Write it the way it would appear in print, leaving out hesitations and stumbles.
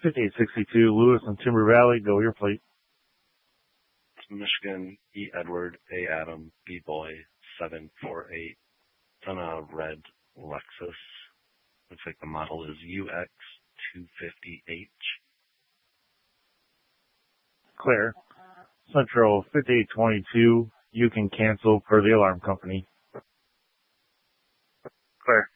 5862, Lewis and Timber Valley, go your plate. Michigan, E. Edward, A. Adam, B. Boy, 748. It's on a red Lexus. Looks like the model is UX250H. Clear. Central 5822, you can cancel per the alarm company. Clear.